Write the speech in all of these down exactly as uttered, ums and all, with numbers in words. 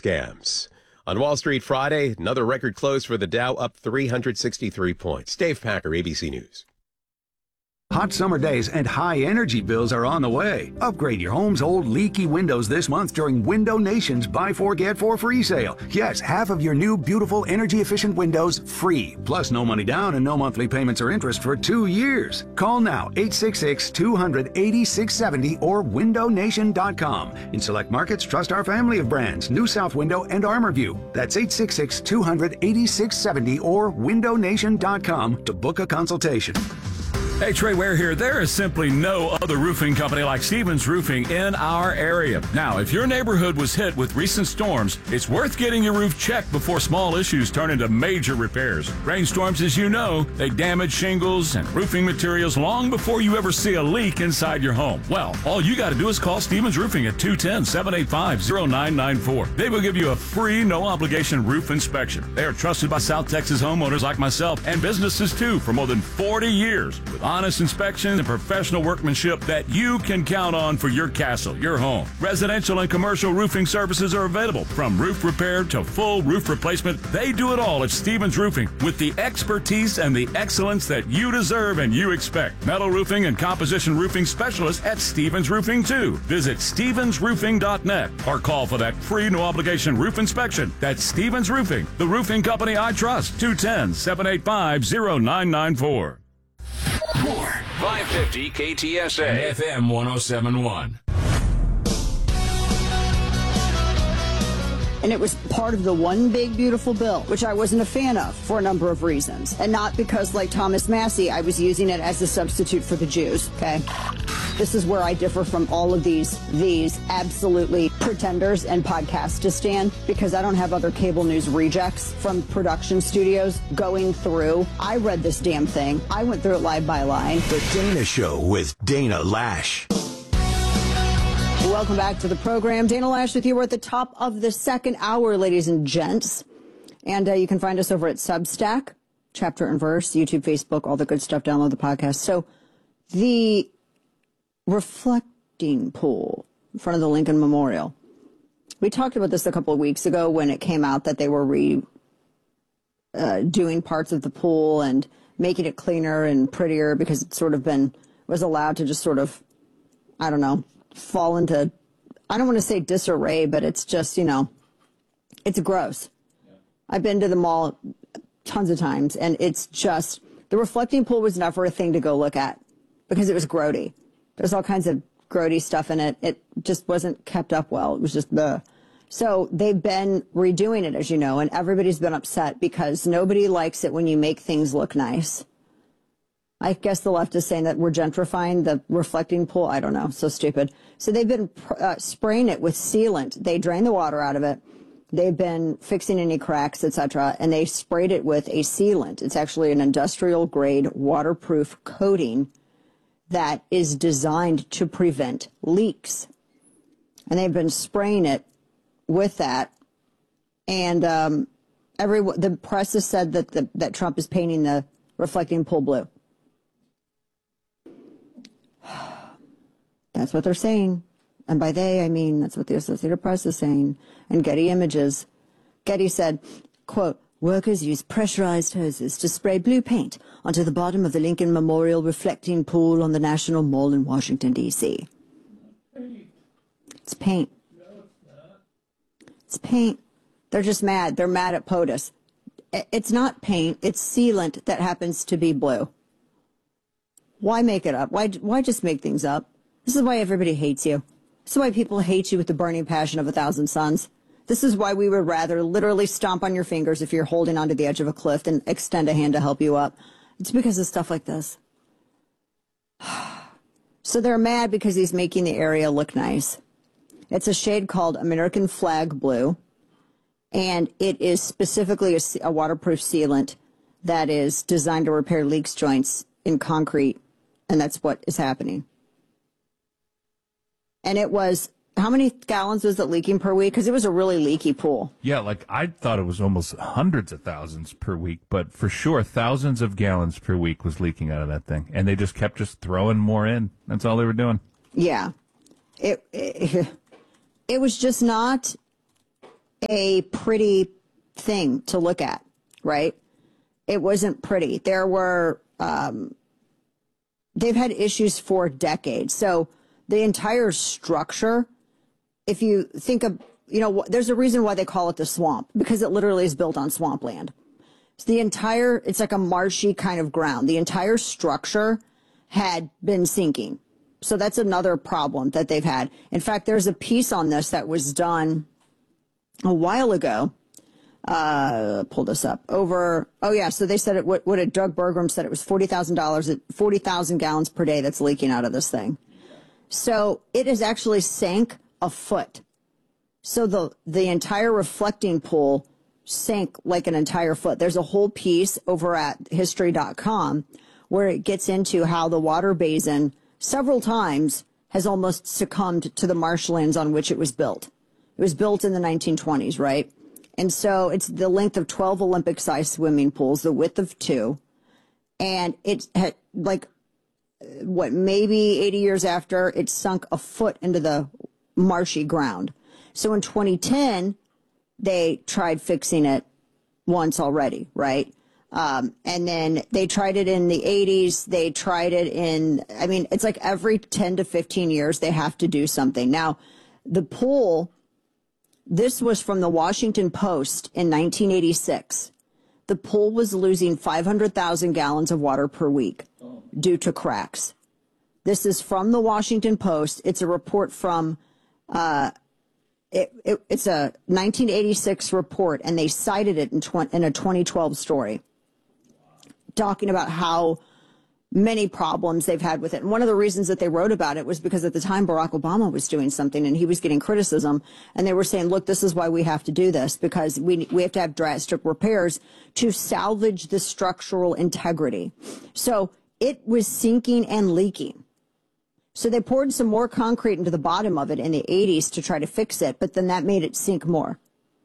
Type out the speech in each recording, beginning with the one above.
scams. On Wall Street Friday, another record close for the Dow, up three hundred sixty-three points. Dave Packer, A B C News. Hot summer days and high energy bills are on the way. Upgrade your home's old leaky windows this month during Window Nation's Buy Four Get Four free sale. Yes, half of your new beautiful energy efficient windows free. Plus no money down and no monthly payments or interest for two years. Call now eight six six, two hundred, eighty-six seventy or window nation dot com. In select markets, trust our family of brands, New South Window and ArmorView. That's eight six six, two hundred, eighty-six seventy or window nation dot com to book a consultation. Hey, Trey Ware here. There is simply no other roofing company like Stevens Roofing in our area. Now, if your neighborhood was hit with recent storms, it's worth getting your roof checked before small issues turn into major repairs. Rainstorms, as you know, they damage shingles and roofing materials long before you ever see a leak inside your home. Well, all you got to do is call Stevens Roofing at two one zero, seven eight five, zero nine nine four. They will give you a free, no-obligation roof inspection. They are trusted by South Texas homeowners like myself and businesses, too, for more than forty years. With honest inspection and professional workmanship that you can count on for your castle, your home. Residential and commercial roofing services are available, from roof repair to full roof replacement. They do it all at Stevens Roofing with the expertise and the excellence that you deserve and you expect. Metal roofing and composition roofing specialists at Stevens Roofing, too. Visit stevens roofing dot net or call for that free no-obligation roof inspection. That's Stevens Roofing, the roofing company I trust. two one zero, seven eight five, zero nine nine four. More five fifty K T S A F M one oh seven point one. And it was part of the one big beautiful bill, which I wasn't a fan of for a number of reasons. And not because, like Thomas Massey, I was using it as a substitute for the Jews, okay? This is where I differ from all of these, these absolutely pretenders and podcastistan, because I don't have other cable news rejects from production studios going through. I read this damn thing. I went through it line by line. The Dana Show with Dana Lash. Welcome back to the program. Dana Lash with you. We're at the top of the second hour, ladies and gents. And uh, you can find us over at Substack, Chapter and Verse, YouTube, Facebook, all the good stuff. Download the podcast. So the reflecting pool in front of the Lincoln Memorial. We talked about this a couple of weeks ago when it came out that they were re uh, doing parts of the pool and making it cleaner and prettier because it sort of been, was allowed to just sort of, I don't know, fall into, I don't want to say disarray, but it's just, you know, it's gross. Yeah. I've been to the mall tons of times, and it's just, the reflecting pool was never a thing to go look at because it was grody. There's all kinds of grody stuff in it. It just wasn't kept up well. It was just bleh. So they've been redoing it, as you know, and everybody's been upset because nobody likes it when you make things look nice. I guess the left is saying that we're gentrifying the reflecting pool. I don't know. So stupid. So they've been uh, spraying it with sealant. They drain the water out of it. They've been fixing any cracks, et cetera, and they sprayed it with a sealant. It's actually an industrial grade waterproof coating that is designed to prevent leaks. And they've been spraying it with that. And um, every the press has said that the, that Trump is painting the reflecting pool blue. That's what they're saying. And by they, I mean, that's what the Associated Press is saying. And Getty Images. Getty said, quote, workers use pressurized hoses to spray blue paint onto the bottom of the Lincoln Memorial reflecting pool on the National Mall in Washington, D C It's paint. No, it's not. It's paint. They're just mad. They're mad at POTUS. It's not paint. It's sealant that happens to be blue. Why make it up? Why, why just make things up? This is why everybody hates you. This is why people hate you with the burning passion of a thousand suns. This is why we would rather literally stomp on your fingers if you're holding onto the edge of a cliff than extend a hand to help you up. It's because of stuff like this. So they're mad because he's making the area look nice. It's a shade called American Flag Blue, and it is specifically a, a waterproof sealant that is designed to repair leaks joints in concrete, and that's what is happening. And it was, how many gallons was it leaking per week? Because it was a really leaky pool. Yeah, like I thought it was almost hundreds of thousands per week, but for sure thousands of gallons per week was leaking out of that thing. And they just kept just throwing more in. That's all they were doing. Yeah. It, it, it was just not a pretty thing to look at, right? It wasn't pretty. There were, um, they've had issues for decades. So the entire structure, if you think of, you know, there's a reason why they call it the swamp, because it literally is built on swampland. So the entire, it's like a marshy kind of ground. The entire structure had been sinking. So that's another problem that they've had. In fact, there's a piece on this that was done a while ago. Uh, pull this up over. Oh yeah. So they said it, what, what did Doug Bergram said? It was forty thousand dollars at forty thousand gallons per day that's leaking out of this thing. So it has actually sank a foot. So the, the entire reflecting pool sank like an entire foot. There's a whole piece over at history dot com where it gets into how the water basin several times has almost succumbed to the marshlands on which it was built. It was built in the nineteen twenties, right? And so it's the length of twelve Olympic-sized swimming pools, the width of two. And it's had, like, what, maybe eighty years after, it sunk a foot into the marshy ground. So in twenty ten, they tried fixing it once already, right? Um, and then they tried it in the eighties. They tried it in, I mean, it's like every ten to fifteen years, they have to do something. Now, the pool, this was from the Washington Post in nineteen eighty-six. The pool was losing five hundred thousand gallons of water per week due to cracks. This is from the Washington Post. It's a report from, uh, it, it, it's a nineteen eighty-six report, and they cited it in, tw- in a twenty twelve story, talking about how many problems they've had with it. And one of the reasons that they wrote about it was because at the time Barack Obama was doing something and he was getting criticism, and they were saying, look, this is why we have to do this, because we we have to have drastic repairs to salvage the structural integrity. So it was sinking and leaking. So they poured some more concrete into the bottom of it in the eighties to try to fix it, but then that made it sink more.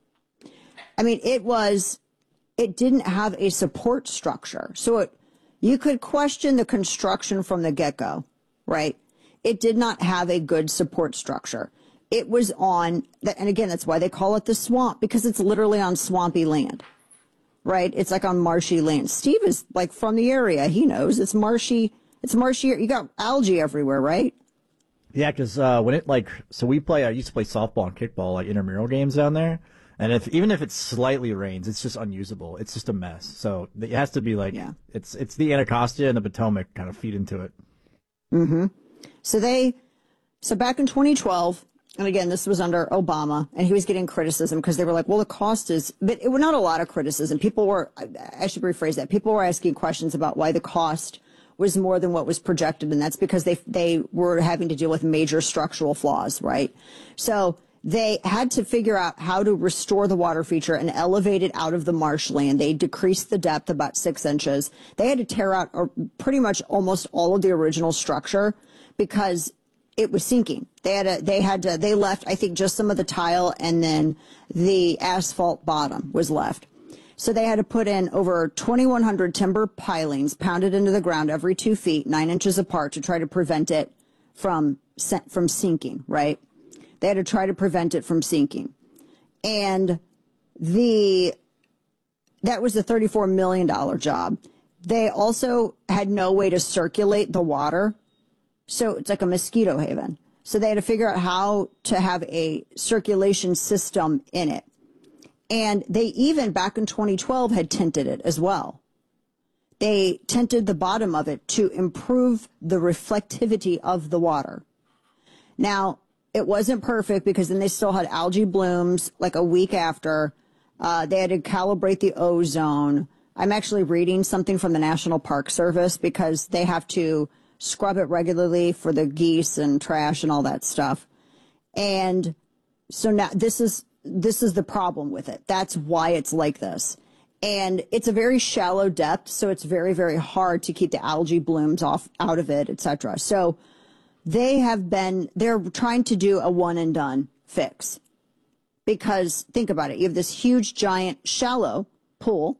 I mean, it was, it didn't have a support structure. So it, you could question the construction from the get-go, right? It did not have a good support structure. It was on, and again, that's why they call it the swamp, because it's literally on swampy land, right? It's like on marshy land. Steve is like from the area. He knows it's marshy. It's marshy. You got algae everywhere, right? Yeah, because uh, when it like, so we play, I used to play softball and kickball, like intramural games down there. And if even if it slightly rains, it's just unusable. It's just a mess. So it has to be like, yeah. it's it's the Anacostia and the Potomac kind of feed into it. Mm-hmm. So they, so back in twenty twelve, and again, this was under Obama, and he was getting criticism because they were like, well, the cost is, but it was not a lot of criticism. People were, I should rephrase that. People were asking questions about why the cost was more than what was projected, and that's because they they were having to deal with major structural flaws, right? So they had to figure out how to restore the water feature and elevate it out of the marshland. They decreased the depth about six inches. They had to tear out or pretty much almost all of the original structure because it was sinking. They had to, they had to, they left, I think, just some of the tile, and then the asphalt bottom was left. So they had to put in over twenty-one hundred timber pilings pounded into the ground every two feet, nine inches apart, to try to prevent it from, from sinking, right? They had to try to prevent it from sinking. And the that was a thirty-four million dollars job. They also had no way to circulate the water. So it's like a mosquito haven. So they had to figure out how to have a circulation system in it. And they even, back in twenty twelve, had tinted it as well. They tinted the bottom of it to improve the reflectivity of the water. Now, it wasn't perfect because then they still had algae blooms like a week after. Uh, they had to calibrate the ozone. I'm actually reading something from the National Park Service because they have to scrub it regularly for the geese and trash and all that stuff. And so now this is this is the problem with it. That's why it's like this. And it's a very shallow depth, so it's very, very hard to keep the algae blooms off out of it, et cetera. So they have been, they're trying to do a one and done fix. Because think about it, you have this huge, giant, shallow pool,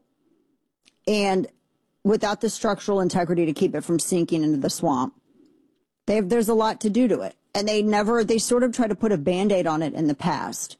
and without the structural integrity to keep it from sinking into the swamp, they have, there's a lot to do to it. And they never, they sort of try to put a Band-Aid on it in the past.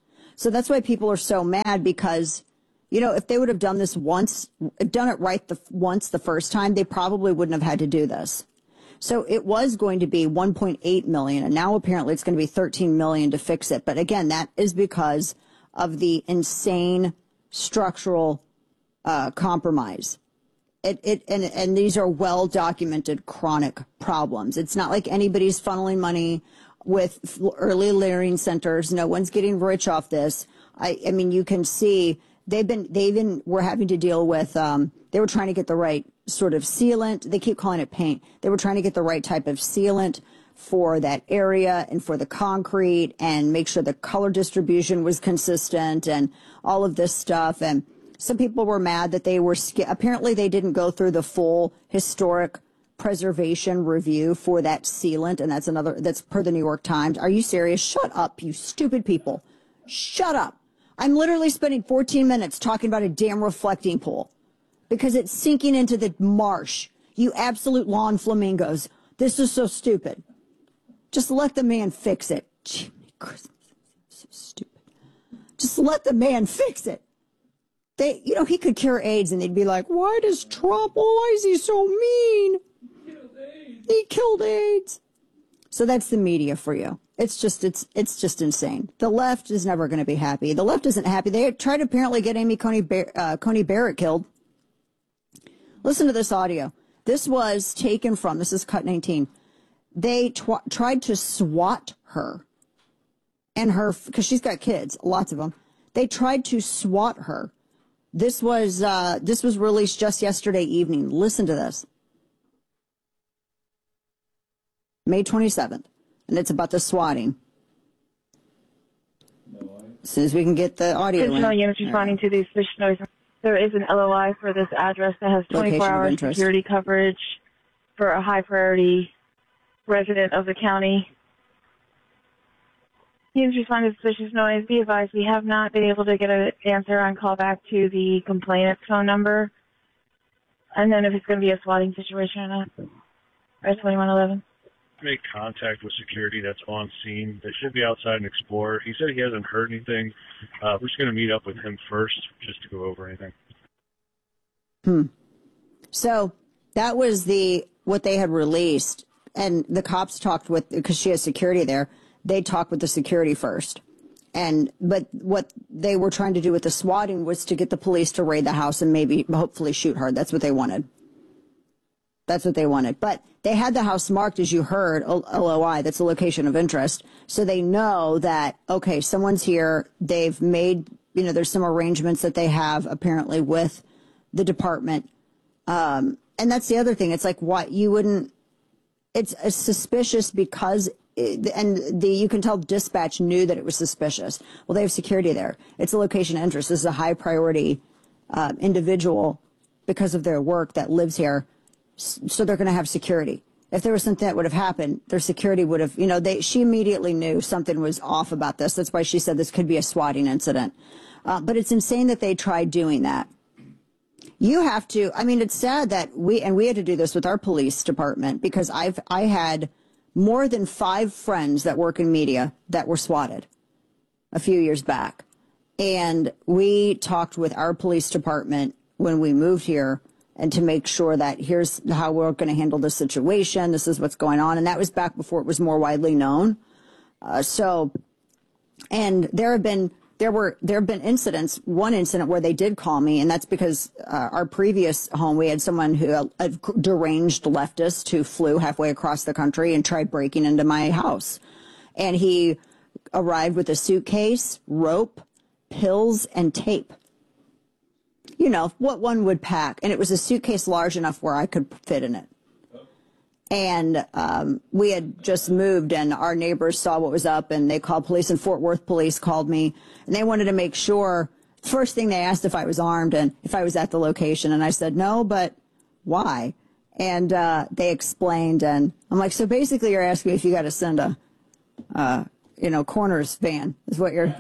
So that's why people are so mad because, you know, if they would have done this once, done it right the once the first time, they probably wouldn't have had to do this. So it was going to be one point eight million dollars, and now apparently it's going to be thirteen million dollars to fix it. But again, that is because of the insane structural uh, compromise. It, it and, and these are well-documented chronic problems. It's not like anybody's funneling money with early learning centers. No one's getting rich off this. I, I mean, you can see they've been, they even were having to deal with, um, they were trying to get the right sort of sealant. They keep calling it paint. They were trying to get the right type of sealant for that area and for the concrete and make sure the color distribution was consistent and all of this stuff. And some people were mad that they were, apparently they didn't go through the full historic preservation review for that sealant. And that's another, that's per the New York Times. Are you serious? Shut up, you stupid people. Shut up. I'm literally spending fourteen minutes talking about a damn reflecting pool because it's sinking into the marsh. You absolute lawn flamingos. This is so stupid. Just let the man fix it. Jimmy Christmas. So stupid. Just let the man fix it. They, you know, he could cure AIDS and they'd be like, why does Trump, why is he so mean? He killed AIDS. So that's the media for you. It's just, it's, it's just insane. The left is never going to be happy. The left isn't happy. They tried to apparently get Amy Coney, Bar- uh, Coney Barrett killed. Listen to this audio. This was taken from, this is cut nineteen. They tw- tried to swat her and her, because she's got kids, lots of them. They tried to swat her. This was, uh, this was released just yesterday evening. Listen to this. May twenty-seventh. And it's about the swatting. As soon as we can get the audio in. Additional units responding to these suspicious noises. There is an L O I for this address that has twenty-four hour security coverage for a high priority resident of the county. Units responding to suspicious noise. Be advised, we have not been able to get an answer on callback to the complainant's phone number. And then if it's going to be a swatting situation or not. Right, twenty-one eleven. Make contact with security that's on scene. They should be outside and explore. He said he hasn't heard anything. Uh, we're just going to meet up with him first just to go over anything. Hmm. So that was the what they had released, and the cops talked with, because she has security there, they talked with the security first. And but what they were trying to do with the swatting was to get the police to raid the house and maybe hopefully shoot her. That's what they wanted. That's what they wanted. But they had the house marked, as you heard, L O I, that's a location of interest. So they know that, okay, someone's here. They've made, you know, there's some arrangements that they have apparently with the department. Um, and that's the other thing. It's like, what you wouldn't, it's, it's suspicious because, it, and the, you can tell dispatch knew that it was suspicious. Well, they have security there. It's a location of interest. This is a high priority uh, individual because of their work that lives here. So they're going to have security. If there was something that would have happened, their security would have, you know, they, she immediately knew something was off about this. That's why she said this could be a swatting incident. Uh, but it's insane that they tried doing that. You have to, I mean, it's sad that we, and we had to do this with our police department because I've, I had more than five friends that work in media that were swatted a few years back. And we talked with our police department when we moved here and to make sure that here's how we're going to handle this situation. This is what's going on. And that was back before it was more widely known. Uh, so, and there have been, there were, there have been incidents, one incident where they did call me, and that's because uh, our previous home, we had someone who, a, a deranged leftist who flew halfway across the country and tried breaking into my house. And he arrived with a suitcase, rope, pills, and tape. You know, what one would pack. And it was a suitcase large enough where I could fit in it. And um, we had just moved, and our neighbors saw what was up, and they called police, and Fort Worth police called me, and they wanted to make sure. First thing, they asked if I was armed and if I was at the location, and I said no, but why? And uh, they explained, and I'm like, so basically you're asking me if you got to send a, uh, you know, coroner's van is what you're.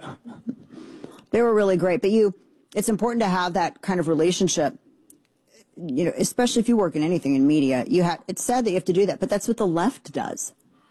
They were really great, but you. It's important to have that kind of relationship, you know, especially if you work in anything in media. You have, it's sad that you have to do that, but that's what the left does.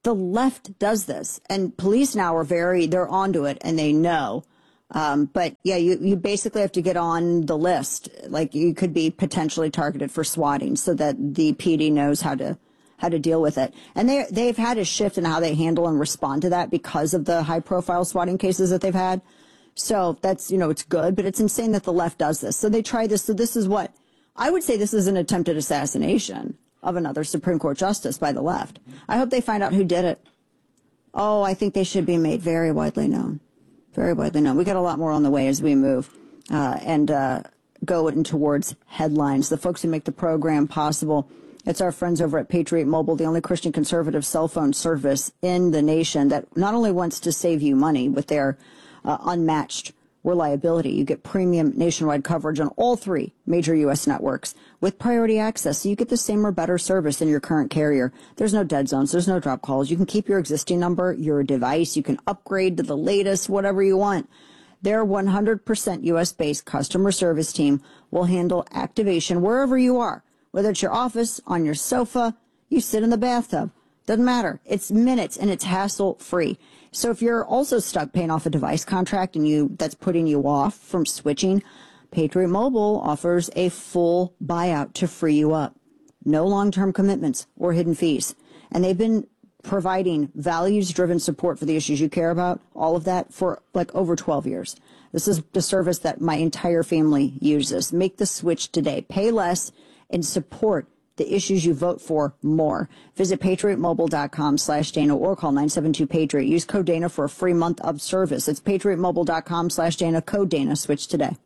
The left does this, and police now are very, they're onto it and they know. Um, but yeah, you, you basically have to get on the list. Like you could be potentially targeted for swatting so that the P D knows how to, how to deal with it. And they, they've had a shift in how they handle and respond to that because of the high profile swatting cases that they've had. So that's, you know, it's good, but it's insane that the left does this. So they try this. So this is what I would say, this is an attempted assassination of another Supreme Court justice by the left. I hope they find out who did it. Oh, I think they should be made very widely known. Very widely known. We got a lot more on the way as we move uh, and uh, go in towards headlines. The folks who make the program possible, it's our friends over at Patriot Mobile, the only Christian conservative cell phone service in the nation that not only wants to save you money with their uh, unmatched reliability. You get premium nationwide coverage on all three major U S networks with priority access, so you get the same or better service than your current carrier. There's no dead zones. There's no drop calls. You can keep your existing number, your device. You can upgrade to the latest, whatever you want. Their one hundred percent U S-based customer service team will handle activation wherever you are, whether it's your office, on your sofa, you sit in the bathtub. Doesn't matter. It's minutes and it's hassle-free. So if you're also stuck paying off a device contract and you that's putting you off from switching, Patriot Mobile offers a full buyout to free you up. No long-term commitments or hidden fees. And they've been providing values-driven support for the issues you care about, all of that, for like over twelve years. This is the service that my entire family uses. Make the switch today. Pay less and support the issues you vote for more. Visit patriotmobile.com slash Dana or call nine seven two Patriot. Use code Dana for a free month of service. It's patriotmobile.com slash Dana, code Dana. Switch today.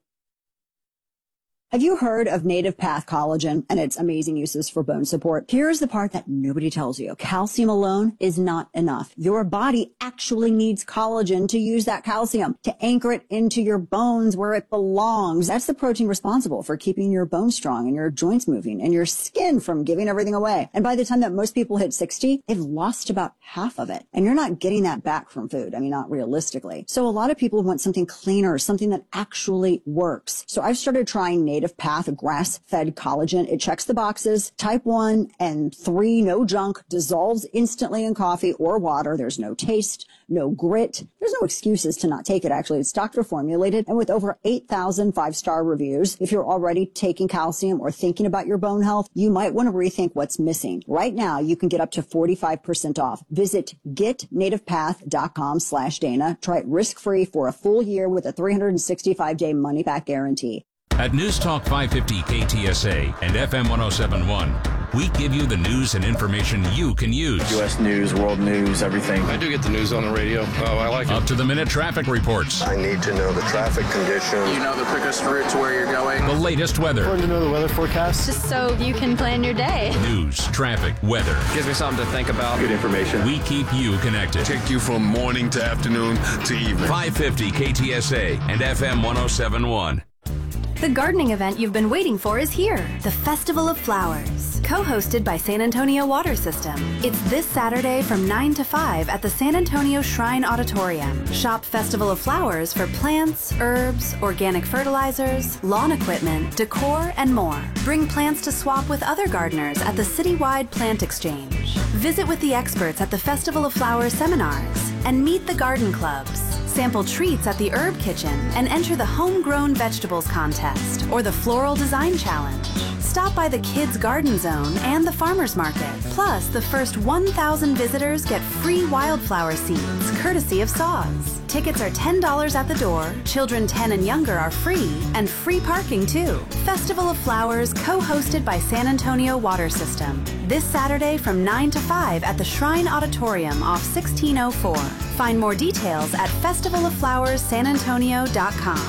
Have you heard of Native Path Collagen and its amazing uses for bone support? Here's the part that nobody tells you. Calcium alone is not enough. Your body actually needs collagen to use that calcium, to anchor it into your bones where it belongs. That's the protein responsible for keeping your bones strong and your joints moving and your skin from giving everything away. And by the time that most people hit sixty, they've lost about half of it. And you're not getting that back from food. I mean, not realistically. So a lot of people want something cleaner, something that actually works. So I've started trying Native Native Path grass-fed collagen. It checks the boxes. Type one and three, no junk, dissolves instantly in coffee or water. There's no taste, no grit. There's no excuses to not take it, actually. It's doctor formulated and with over eight thousand five-star reviews. If you're already taking calcium or thinking about your bone health, you might want to rethink what's missing. Right now, you can get up to forty-five percent off. Visit getnativepath.com slash Dana. Try it risk-free for a full year with a three hundred sixty-five day money-back guarantee. At News Talk five fifty K T S A and F M one oh seven point one, we give you the news and information you can use. U S news, world news, everything. I do get the news on the radio. Oh, I like it. Up to the minute traffic reports. I need to know the traffic conditions. You know the quickest route to where you're going. The latest weather. Important to know the weather forecast. Just so you can plan your day. News, traffic, weather. Gives me something to think about. Good information. We keep you connected. Take you from morning to afternoon to evening. five fifty K T S A and F M one oh seven point one. The gardening event you've been waiting for is here. The Festival of Flowers, co-hosted by San Antonio Water System. It's this Saturday from nine to five at the San Antonio Shrine Auditorium. Shop Festival of Flowers for plants, herbs, organic fertilizers, lawn equipment, decor, and more. Bring plants to swap with other gardeners at the citywide plant exchange. Visit with the experts at the Festival of Flowers seminars and meet the garden clubs. Sample treats at the Herb Kitchen and enter the Homegrown Vegetables Contest or the Floral Design Challenge. Stop by the Kids Garden Zone and the Farmers Market. Plus, the first one thousand visitors get free wildflower seeds, courtesy of Saws. Tickets are ten dollars at the door, children ten and younger are free, and free parking too. Festival of Flowers, co-hosted by San Antonio Water System. This Saturday from nine to five at the Shrine Auditorium off sixteen oh four. Find more details at festival of flowers san antonio dot com.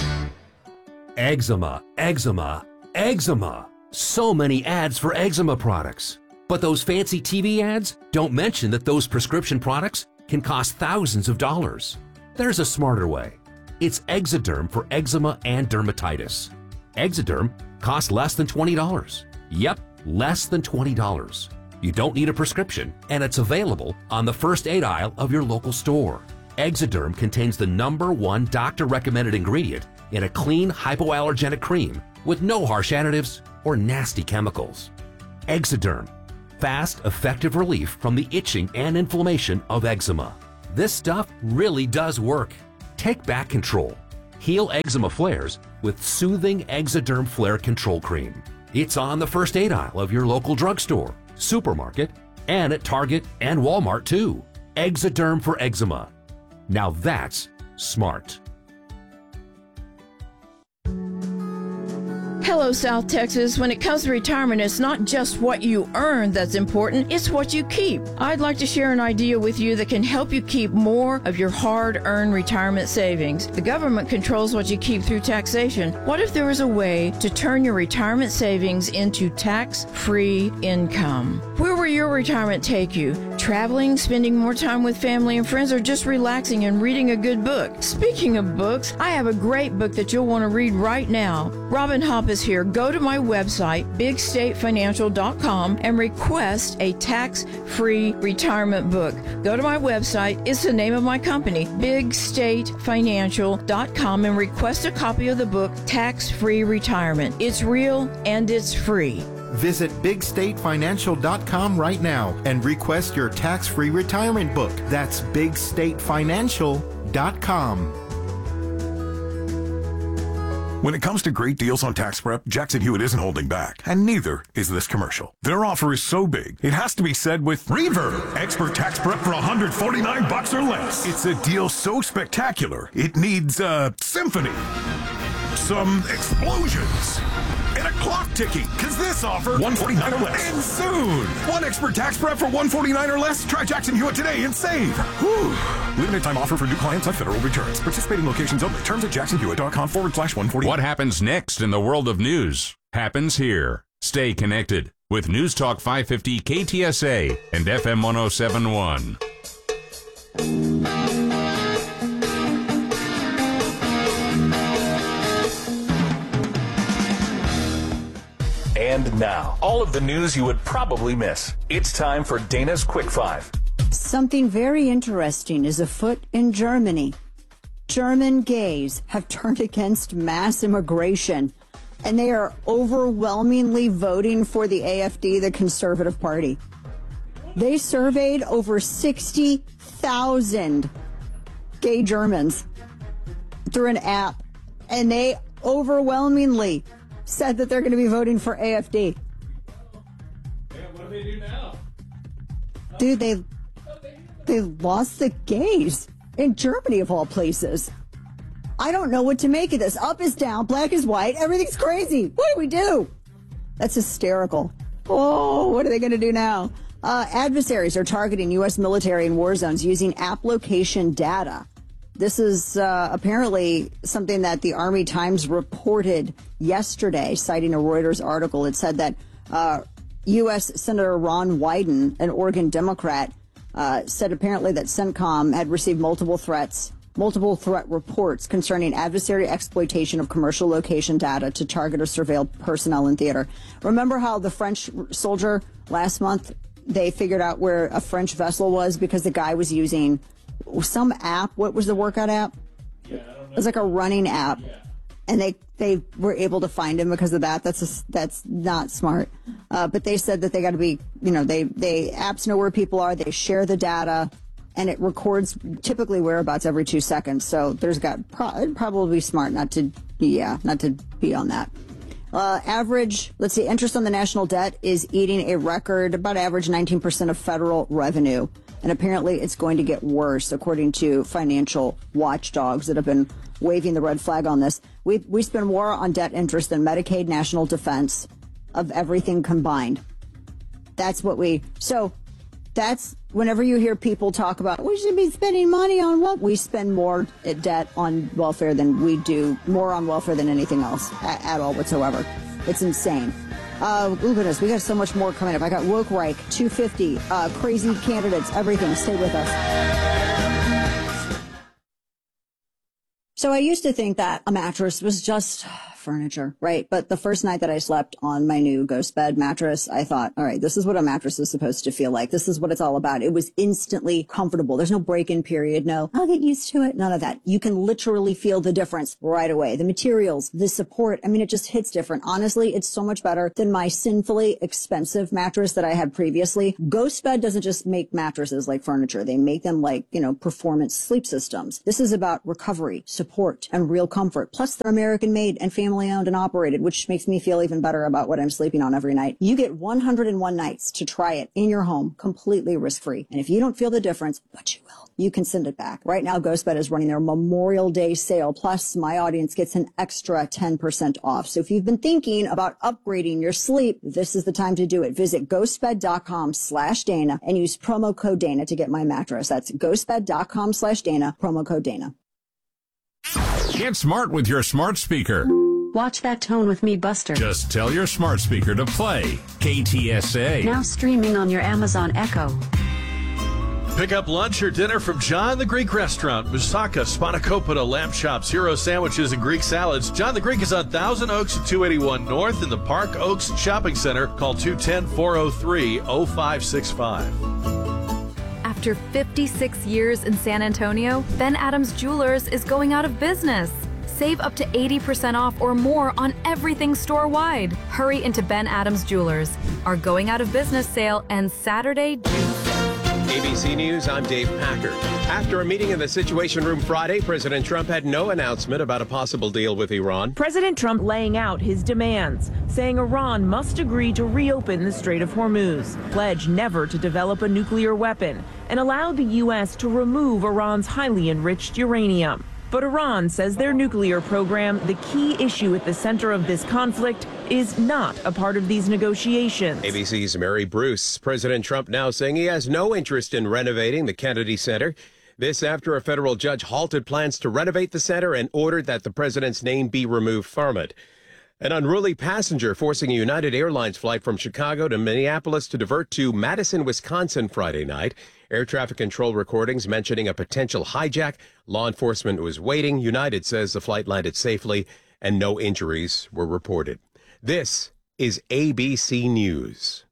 Eczema, eczema, eczema. So many ads for eczema products. But those fancy T V ads don't mention that those prescription products can cost thousands of dollars. There's a smarter way. It's Exoderm for eczema and dermatitis. Exoderm costs less than twenty dollars. Yep, less than twenty dollars. You don't need a prescription, and it's available on the first aid aisle of your local store. Exoderm contains the number one doctor-recommended ingredient in a clean hypoallergenic cream with no harsh additives or nasty chemicals. Exoderm, fast, effective relief from the itching and inflammation of eczema. This stuff really does work. Take back control. Heal eczema flares with soothing Exoderm Flare Control Cream. It's on the first aid aisle of your local drugstore, supermarket, and at Target and Walmart too. Exoderm for eczema. Now that's smart. Hello, South Texas. When it comes to retirement, it's not just what you earn that's important, it's what you keep. I'd like to share an idea with you that can help you keep more of your hard-earned retirement savings. The government controls what you keep through taxation. What if there was a way to turn your retirement savings into tax-free income? Where will your retirement take you? Traveling, spending more time with family and friends, or just relaxing and reading a good book? Speaking of books, I have a great book that you'll want to read right now. Robin Hopp is here. Go to my website, big state financial dot com, and request a tax-free retirement book. Go to my website. It's the name of my company, big state financial dot com, and request a copy of the book, Tax-Free Retirement. It's real and it's free. Visit big state financial dot com right now and request your tax-free retirement book. That's big state financial dot com. When it comes to great deals on tax prep, Jackson Hewitt isn't holding back, and neither is this commercial. Their offer is so big, it has to be said with Reverb, expert tax prep for one hundred forty-nine bucks or less. It's a deal so spectacular, it needs a symphony, some explosions, and a clock ticking, because this offer one forty-nine or less ends soon. One expert tax prep for one forty-nine or less. Try Jackson Hewitt today and save. Whew. Limited time offer for new clients on federal returns. Participating locations only. Terms at jackson hewitt dot com forward slash one forty. What happens next in the world of news happens here. Stay connected with News Talk five fifty K T S A and F M one oh seven point one. And now, all of the news you would probably miss. It's time for Dana's Quick Five. Something very interesting is afoot in Germany. German gays have turned against mass immigration, and they are overwhelmingly voting for the A F D, the Conservative Party. They surveyed over sixty thousand gay Germans through an app, and they overwhelmingly said that they're going to be voting for A F D. Yeah, what do they do now? Dude, they they lost the gays in Germany, of all places. I don't know what to make of this. Up is down, black is white, everything's crazy. What do we do? That's hysterical. Oh, what are they going to do now? Uh, adversaries are targeting U S military in war zones using app location data. This is uh, apparently something that the Army Times reported yesterday, citing a Reuters article. It said that uh, U S Senator Ron Wyden, an Oregon Democrat, uh, said apparently that CENTCOM had received multiple threats, multiple threat reports concerning adversary exploitation of commercial location data to target or surveil personnel in theater. Remember how the French soldier last month, they figured out where a French vessel was because the guy was using some app. What was the workout app? Yeah, I don't know. It was like a running app. Yeah. And they, they were able to find him because of that. That's a, that's not smart. Uh, but they said that they got to be, you know, they, they apps know where people are. They share the data, and it records typically whereabouts every two seconds. So there's got pro- it'd probably be smart not to, yeah, not to be on that. Uh, average, let's see, interest on the national debt is eating a record, about average nineteen percent of federal revenue. And apparently it's going to get worse, according to financial watchdogs that have been waving the red flag on this. We we spend more on debt interest than Medicaid, national defense, of everything combined. That's what we, so that's, whenever you hear people talk about, we should be spending money on what? We spend more debt on welfare than we do, more on welfare than anything else at, at all whatsoever. It's insane. Uh, oh goodness, we got so much more coming up. I got Woke Reich, two fifty, uh, crazy candidates, everything. Stay with us. So I used to think that a mattress was just furniture, right? But the first night that I slept on my new Ghost Bed mattress, I thought, all right, this is what a mattress is supposed to feel like. This is what it's all about. It was instantly comfortable. There's no break-in period. No, I'll get used to it. None of that. You can literally feel the difference right away. The materials, the support. I mean, it just hits different. Honestly, it's so much better than my sinfully expensive mattress that I had previously. Ghost Bed doesn't just make mattresses like furniture. They make them like, you know, performance sleep systems. This is about recovery, support, and real comfort. Plus, they're American made and family owned and operated, which makes me feel even better about what I'm sleeping on every night. You get one hundred one nights to try it in your home, completely risk-free. And if you don't feel the difference, but you will, you can send it back. Right now, Ghost Bed is running their Memorial Day sale. Plus, my audience gets an extra ten percent off. So if you've been thinking about upgrading your sleep, this is the time to do it. Visit ghostbed.com slash Dana and use promo code Dana to get my mattress. That's ghostbed.com slash Dana, promo code Dana. Get smart with your smart speaker. Watch That Tone with me, Buster. Just tell your smart speaker to play K T S A. Now streaming on your Amazon Echo. Pick up lunch or dinner from John the Greek Restaurant. Moussaka, spanakopita, lamb chops, hero sandwiches, and Greek salads. John the Greek is on Thousand Oaks at two eighty-one North in the Park Oaks Shopping Center. Call two one zero, four oh three, oh five six five. After fifty-six years in San Antonio, Ben Adams Jewelers is going out of business. Save up to eighty percent off or more on everything store-wide. Hurry into Ben Adams Jewelers. Our going out of business sale ends Saturday, June fifth. A B C News, I'm Dave Packard. After a meeting in the Situation Room Friday, President Trump had no announcement about a possible deal with Iran. President Trump laying out his demands, saying Iran must agree to reopen the Strait of Hormuz, pledge never to develop a nuclear weapon, and allow the U S to remove Iran's highly enriched uranium. But Iran says their nuclear program, the key issue at the center of this conflict, is not a part of these negotiations. A B C's Mary Bruce. President Trump now saying he has no interest in renovating the Kennedy Center. This after a federal judge halted plans to renovate the center and ordered that the president's name be removed from it. An unruly passenger forcing a United Airlines flight from Chicago to Minneapolis to divert to Madison, Wisconsin Friday night. Air traffic control recordings mentioning a potential hijack. Law enforcement was waiting. United says the flight landed safely and no injuries were reported. This is A B C News.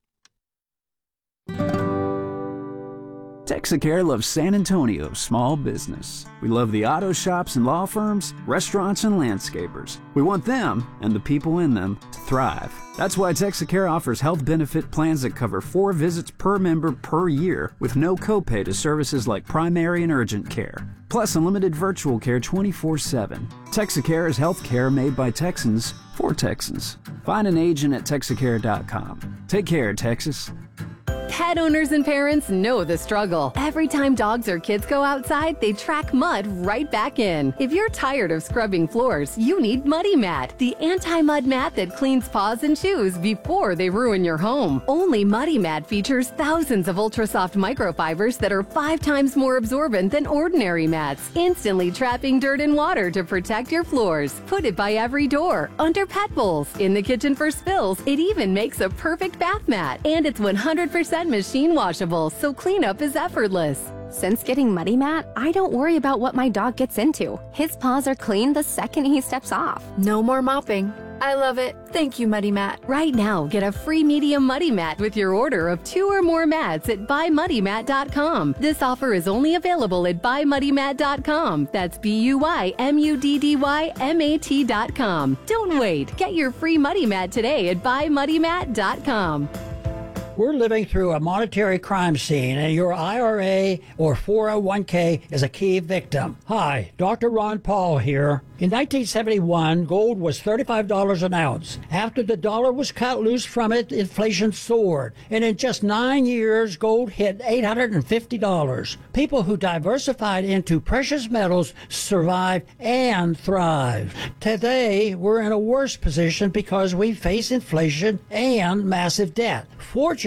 Texacare loves San Antonio small business. We love the auto shops and law firms, restaurants and landscapers. We want them, and the people in them, to thrive. That's why Texacare offers health benefit plans that cover four visits per member per year with no copay to services like primary and urgent care. Plus unlimited virtual care twenty-four seven. Texacare is health care made by Texans for Texans. Find an agent at Texacare dot com. Take care, Texas. Pet owners and parents know the struggle. Every time dogs or kids go outside, they track mud right back in. If you're tired of scrubbing floors, you need Muddy Mat, the anti-mud mat that cleans paws and shoes before they ruin your home. Only Muddy Mat features thousands of ultra-soft microfibers that are five times more absorbent than ordinary mats, instantly trapping dirt and water to protect your floors. Put it by every door, under pet bowls, in the kitchen for spills. It even makes a perfect bath mat. And it's one hundred percent machine washable, so cleanup is effortless. Since getting Muddy Mat, I don't worry about what my dog gets into. His paws are clean the second he steps off. No more mopping. I love it. Thank you, Muddy Mat. Right now, get a free medium Muddy Mat with your order of two or more mats at buy muddy mat dot com. This offer is only available at buy muddy mat dot com. That's B U Y M U D D Y M A T dot com. Don't wait. Get your free Muddy Mat today at buy muddy mat dot com. We're living through a monetary crime scene, and your I R A or four oh one k is a key victim. Hi, Doctor Ron Paul here. In nineteen seventy-one, gold was thirty-five dollars an ounce. After the dollar was cut loose from it, inflation soared, and in just nine years, gold hit eight hundred fifty dollars. People who diversified into precious metals survived and thrived. Today, we're in a worse position because we face inflation and massive debt. Fortunately,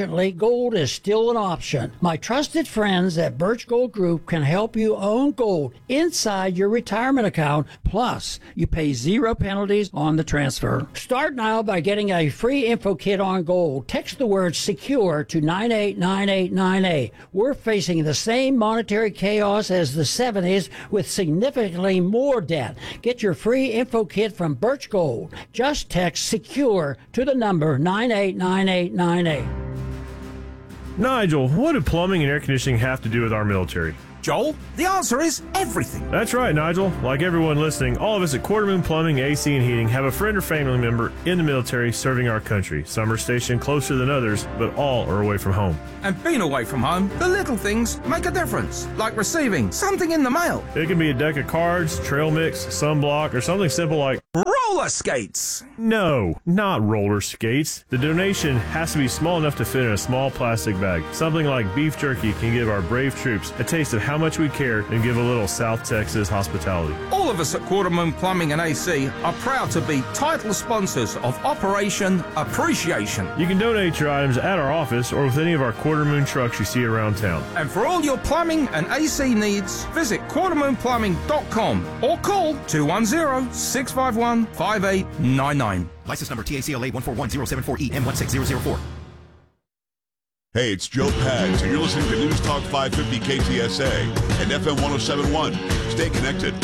Unfortunately, gold is still an option. My trusted friends at Birch Gold Group can help you own gold inside your retirement account. Plus, you pay zero penalties on the transfer. Start now by getting a free info kit on gold. Text the word SECURE to nine eight nine eight nine eight. We're facing the same monetary chaos as the seventies with significantly more debt. Get your free info kit from Birch Gold. Just text SECURE to the number nine eight nine eight nine eight. Nigel, what do plumbing and air conditioning have to do with our military? Joel, the answer is everything. That's right, Nigel. Like everyone listening, all of us at Quarter Moon Plumbing, A C and Heating have a friend or family member in the military serving our country. Some are stationed closer than others, but all are away from home. And being away from home, the little things make a difference, like receiving something in the mail. It can be a deck of cards, trail mix, sunblock, or something simple like roller skates. No, not roller skates. The donation has to be small enough to fit in a small plastic bag. Something like beef jerky can give our brave troops a taste of how much we care and give a little South Texas hospitality. All of us at Quarter Moon Plumbing and A C are proud to be title sponsors of Operation Appreciation. You can donate your items at our office or with any of our Quarter Moon trucks you see around town. And for all your plumbing and A C needs, visit quarter moon plumbing dot com or call two one zero, six five one, five eight nine nine. License number T A C L A one four one zero seven four E M one six zero zero four. Hey, it's Joe Pags, and you're listening to News Talk five fifty K T S A and F M one oh seven point one. Stay connected.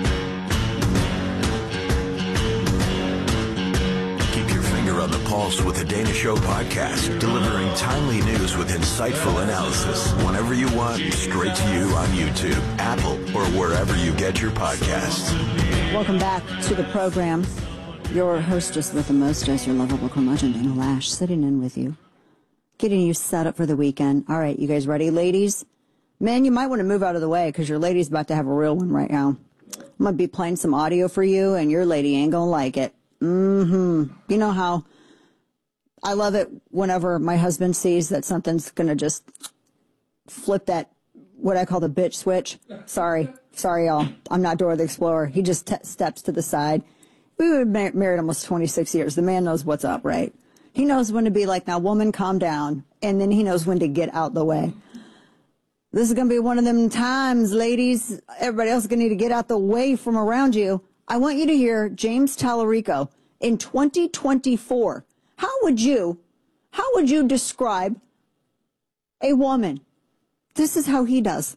Keep your finger on the pulse with the Dana Show podcast, delivering timely news with insightful analysis whenever you want, straight to you on YouTube, Apple, or wherever you get your podcasts. Welcome back to the program. Your hostess with the mostest, your lovable curmudgeon, Dana Lash, sitting in with you, getting you set up for the weekend. All right, you guys ready, ladies? Man, you might want to move out of the way because your lady's about to have a real one right now. I'm going to be playing some audio for you, and your lady ain't going to like it. Mm-hmm. You know how I love it whenever my husband sees that something's going to just flip that, what I call the bitch switch. Sorry. Sorry, y'all. I'm not Dora the Explorer. He just t- steps to the side. We were mar- married almost twenty-six years. The man knows what's up, right? He knows when to be like, now, woman, calm down. And then he knows when to get out the way. This is going to be one of them times, ladies. Everybody else is going to need to get out the way from around you. I want you to hear James Tallarico in twenty twenty-four. How would you, how would you describe a woman? This is how he does.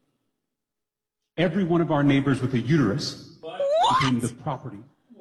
Every one of our neighbors with a uterus became the property.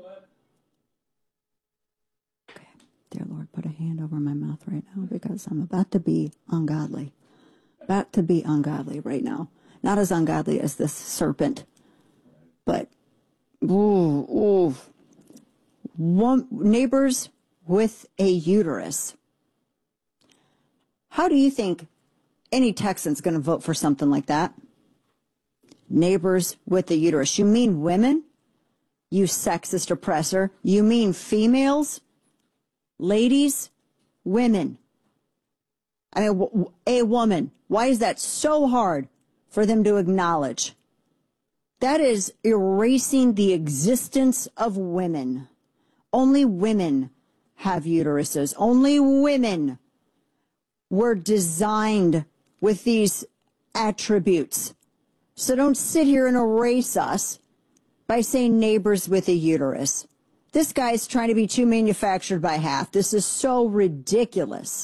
Dear Lord, put a hand over my mouth right now because I'm about to be ungodly. About to be ungodly right now. Not as ungodly as this serpent, but ooh, ooh. One, neighbors with a uterus. How do you think any Texan's going to vote for something like that? Neighbors with a uterus. You mean women? You sexist oppressor. You mean females? Ladies, women. I mean, a woman. Why is that so hard for them to acknowledge? That is erasing the existence of women. Only women have uteruses. Only women were designed with these attributes. So don't sit here and erase us by saying neighbors with a uterus. This guy's trying to be too manufactured by half. This is so ridiculous.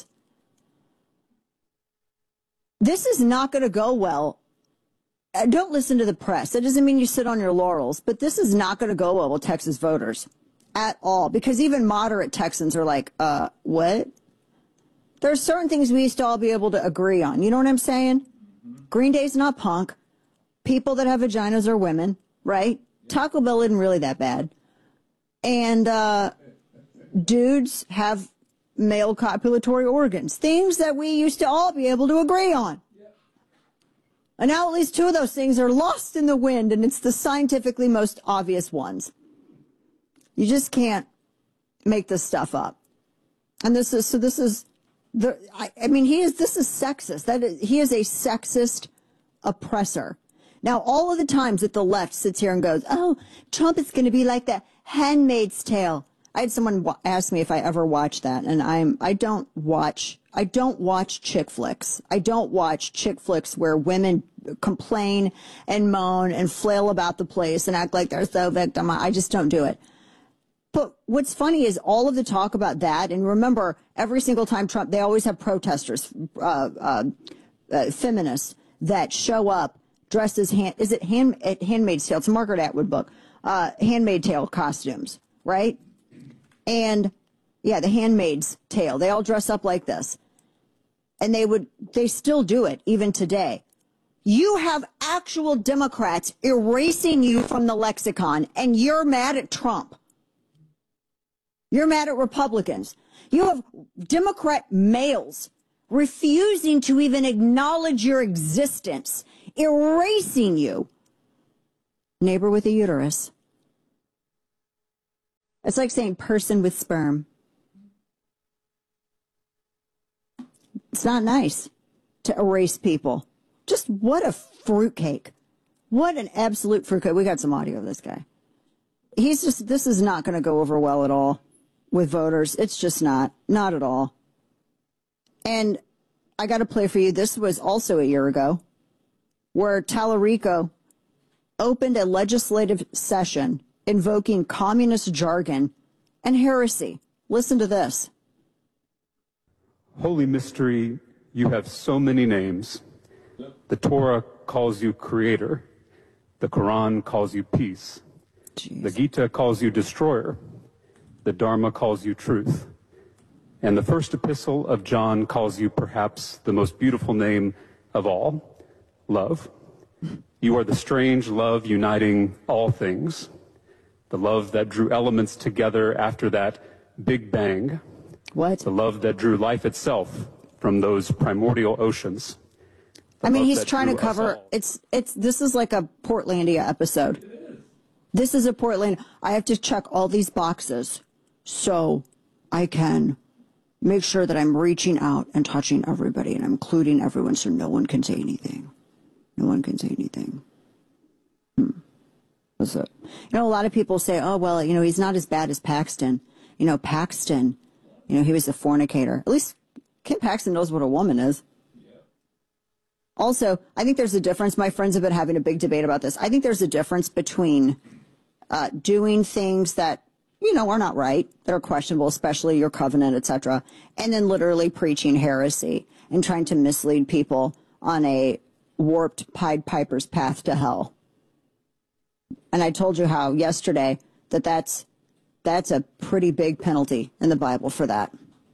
This is not going to go well. Don't listen to the press. It doesn't mean you sit on your laurels, but this is not going to go well with Texas voters at all, because even moderate Texans are like, uh, what? There's certain things we used to all be able to agree on. You know what I'm saying? Mm-hmm. Green Day's not punk. People that have vaginas are women, right? Taco Bell isn't really that bad. And uh, dudes have male copulatory organs. Things that we used to all be able to agree on. And now at least two of those things are lost in the wind, and it's the scientifically most obvious ones. You just can't make this stuff up. And this is, so this is, the. I, I mean, he is, this is sexist. That is, he is a sexist oppressor. Now, all of the times that the left sits here and goes, oh, Trump is going to be like the Handmaid's Tale. I had someone ask me if I ever watched that, and I'm, I don't watch, I don't watch chick flicks. I don't watch chick flicks where women complain and moan and flail about the place and act like they're so victim. I just don't do it. But what's funny is all of the talk about that, and remember, every single time Trump, they always have protesters, uh, uh, uh, feminists that show up dressed as, hand, is it hand, at Handmaid's Tale? It's a Margaret Atwood book, uh, Handmaid's Tale costumes, right? And yeah, the Handmaid's Tale, they all dress up like this. And they would, they still do it even today. You have actual Democrats erasing you from the lexicon, and you're mad at Trump. You're mad at Republicans. You have Democrat males refusing to even acknowledge your existence, erasing you. Neighbor with a uterus. It's like saying person with sperm. It's not nice to erase people. Just what a fruitcake. What an absolute fruitcake. We got some audio of this guy. He's just, this is not going to go over well at all with voters. It's just not. Not at all. And I got to play for you. This was also a year ago where Tallarico opened a legislative session invoking communist jargon and heresy. Listen to this. Holy mystery, you have so many names. The Torah calls you creator. The Quran calls you peace. Jeez. The Gita calls you destroyer. The Dharma calls you truth. And the first epistle of John calls you perhaps the most beautiful name of all, love. You are the strange love uniting all things. The love that drew elements together after that Big Bang. What? The love that drew life itself from those primordial oceans. I mean, he's trying to cover, it's, it's, this is like a Portlandia episode. This is a Portland. I have to check all these boxes so I can make sure that I'm reaching out and touching everybody and I'm including everyone so no one can say anything. No one can say anything. Hmm. What's up? You know, a lot of people say, oh, well, you know, he's not as bad as Paxton. You know, Paxton, you know, he was a fornicator. At least Ken Paxton knows what a woman is. Also, I think there's a difference. My friends have been having a big debate about this. I think there's a difference between uh, doing things that, you know, are not right, that are questionable, especially your covenant, et cetera, and then literally preaching heresy and trying to mislead people on a warped Pied Piper's path to hell. And I told you how yesterday that that's, that's a pretty big penalty in the Bible for that.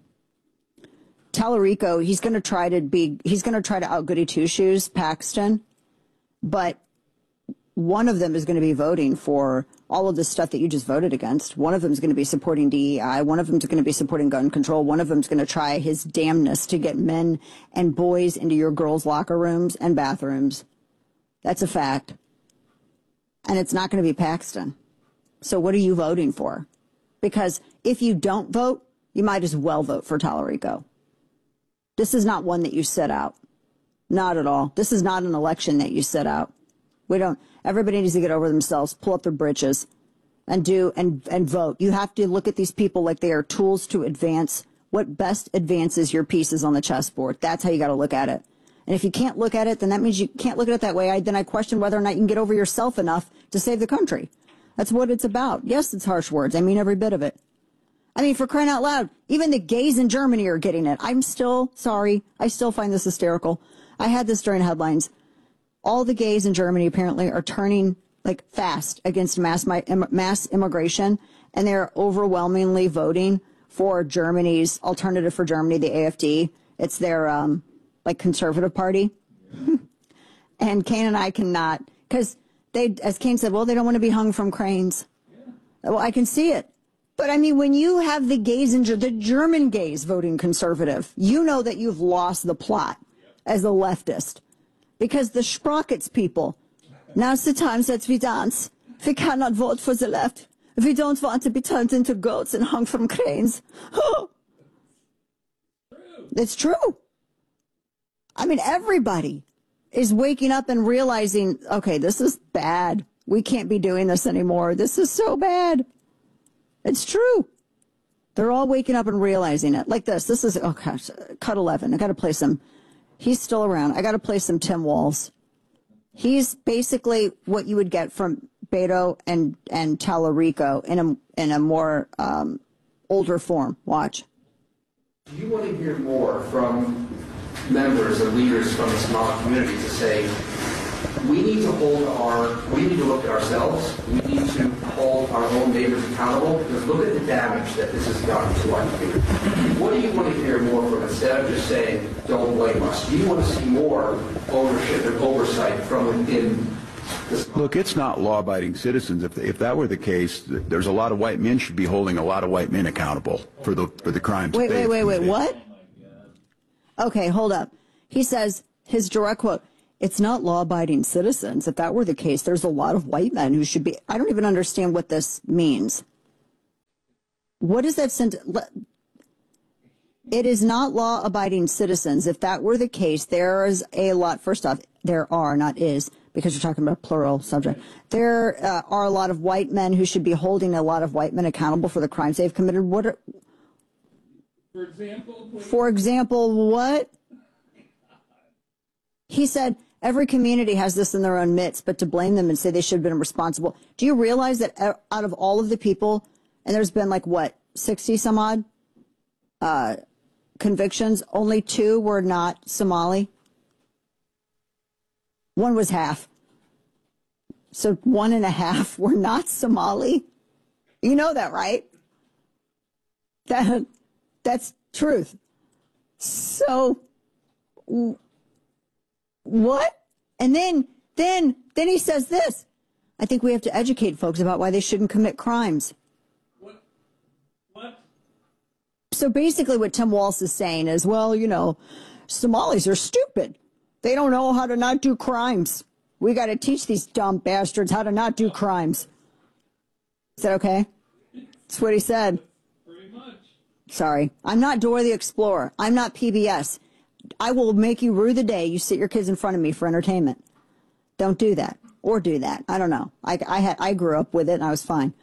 Tallarico, he's going to try to be, he's going to try to out goody two shoes Paxton, but one of them is going to be voting for all of the stuff that you just voted against. One of them is going to be supporting D E I. One of them is going to be supporting gun control. One of them is going to try his damnness to get men and boys into your girls' locker rooms and bathrooms. That's a fact. And it's not going to be Paxton. So what are you voting for? Because if you don't vote, you might as well vote for Tallarico. This is not one that you sit out. Not at all. This is not an election that you sit out. We don't, everybody needs to get over themselves, pull up their britches and do, and, and vote. You have to look at these people like they are tools to advance what best advances your pieces on the chessboard. That's how you got to look at it. And if you can't look at it, then that means you can't look at it that way. I, then I question whether or not you can get over yourself enough to save the country. That's what it's about. Yes, it's harsh words. I mean every bit of it. I mean, for crying out loud, even the gays in Germany are getting it. I'm still sorry. I still find this hysterical. I had this during headlines. All the gays in Germany apparently are turning like fast against mass mass immigration, and they're overwhelmingly voting for Germany's Alternative for Germany, the A F D. It's their um, like conservative party. And Kane and I cannot, because they, as Kane said, well, they don't want to be hung from cranes. Well, I can see it. But, I mean, when you have the gays, in, the German gays voting conservative, you know that you've lost the plot as a leftist. Because the Sprockets people, now's the time that we dance. We cannot vote for the left. We don't want to be turned into goats and hung from cranes. Oh. It's true. I mean, everybody is waking up and realizing, okay, this is bad. We can't be doing this anymore. This is so bad. It's true. They're all waking up and realizing it. Like this. This is, oh gosh, cut eleven. I got to play some. He's still around. I got to play some Tim Walz. He's basically what you would get from Beto and, and Tallarico in a, in a more um, older form. Watch. Do you want to hear more from members and leaders from the Somali community to say, we need to hold our, we need to look at ourselves, we need to hold our own neighbors accountable, because look at the damage that this has done to our community. What do you want to hear more from, instead of just saying, don't blame us? Do you want to see more ownership and oversight from within this? Look, it's not law-abiding citizens. If, if that were the case, there's a lot of white men should be holding a lot of white men accountable for the, for the crimes. Wait, wait, wait, wait, what? Okay, hold up. He says, his direct quote, it's not law-abiding citizens. If that were the case, there's a lot of white men who should be. I don't even understand what this means. What is that sentence? It is not law-abiding citizens. If that were the case, there is a lot. First off, there are, not is, because you're talking about plural subject. There uh, are a lot of white men who should be holding a lot of white men accountable for the crimes they've committed. What are, for example, please? For example, what? He said, every community has this in their own midst, but to blame them and say they should have been responsible. Do you realize that out of all of the people, and there's been like, what, sixty some odd uh, convictions, only two were not Somali? One was half. So one and a half were not Somali. You know that, right? That, that's truth. So... what? And then, then, then he says this. I think we have to educate folks about why they shouldn't commit crimes. What? What? So basically what Tim Walz is saying is, well, you know, Somalis are stupid. They don't know how to not do crimes. We got to teach these dumb bastards how to not do crimes. Is that okay? That's what he said. Pretty much. Sorry. I'm not Dora the Explorer. I'm not P B S. I will make you rue the day you sit your kids in front of me for entertainment. Don't do that. Or do that. I don't know. I, I, had, I grew up with it and I was fine.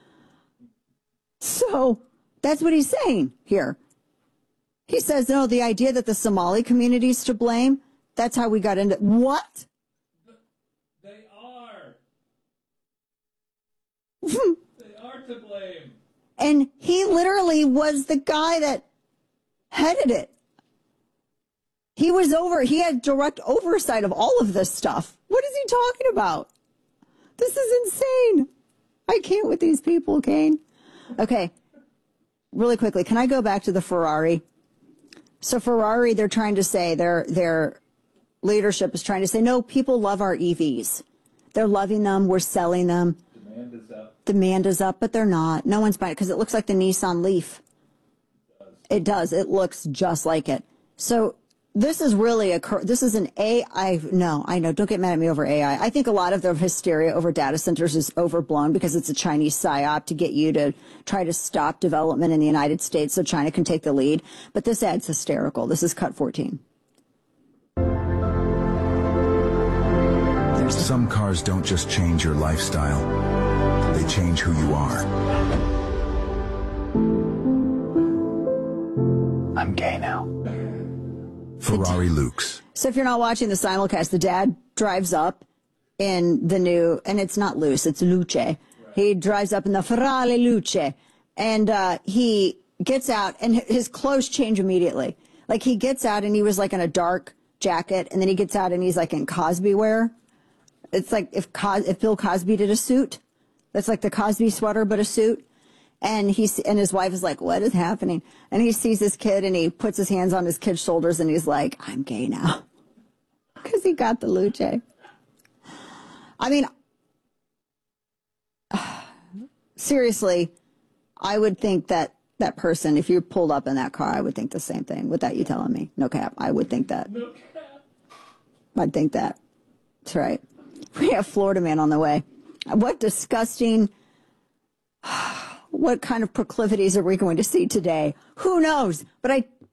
So that's what he's saying here. He says, no, the idea that the Somali community is to blame, that's how we got into... What? They are. They are to blame. And he literally was the guy that headed it. He was over, he had direct oversight of all of this stuff. What is he talking about? This is insane. I can't with these people, Kane. Okay, really quickly, can I go back to the Ferrari? So Ferrari, they're trying to say, their their leadership is trying to say, no, people love our E Vs. They're loving them, we're selling them. Demand is up. Demand is up, but they're not. No one's buying it because it looks like the Nissan Leaf. It does. It does. It looks just like it. So this is really a, this is an A I, no, I know, don't get mad at me over A I. I think a lot of the hysteria over data centers is overblown because it's a Chinese psyop to get you to try to stop development in the United States so China can take the lead. But this ad's hysterical. This is cut fourteen. Some cars don't just change your lifestyle, they change who you are. I'm gay now. Ferrari Luke's. So if you're not watching the simulcast, the dad drives up in the new, and it's not Luce, it's Luce. He drives up in the Ferrari Luce, and uh, he gets out, and his clothes change immediately. Like, he gets out, and he was, like, in a dark jacket, and then he gets out, and he's, like, in Cosby wear. It's like if, Cos- if Bill Cosby did a suit. That's like the Cosby sweater, but a suit. And he and his wife is like, what is happening? And he sees this kid, and he puts his hands on his kid's shoulders, and he's like, I'm gay now. Because he got the Luce. I mean, seriously, I would think that that person, if you pulled up in that car, I would think the same thing. Without you telling me. No cap. I would think that. No cap. I'd think that. That's right. We have Florida Man on the way. What disgusting... What kind of proclivities are we going to see today? Who knows? But I